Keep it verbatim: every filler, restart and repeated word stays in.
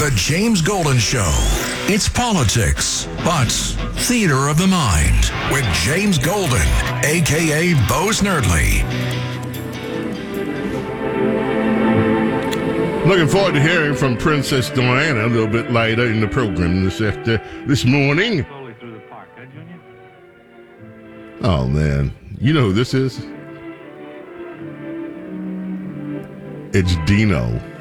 The James Golden Show. It's politics, but theater of the mind with James Golden, a k a. Bo Snerdley. Looking forward to hearing from Princess Diana a little bit later in the program this after this morning. Oh, man. You know who this is? It's Dino.